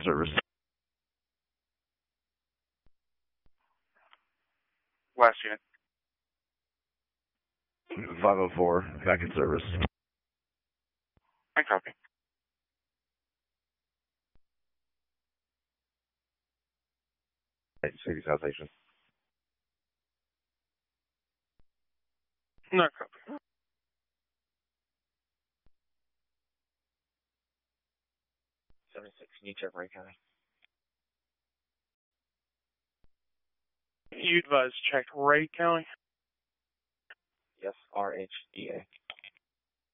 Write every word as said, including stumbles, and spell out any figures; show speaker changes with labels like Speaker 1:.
Speaker 1: service.
Speaker 2: Last unit.
Speaker 1: five oh four, back in service.
Speaker 2: I copy.
Speaker 1: City South Station.
Speaker 2: No copy.
Speaker 3: seventy-six, can you check Ray County?
Speaker 2: You advise check Ray County?
Speaker 3: Yes, R H E A.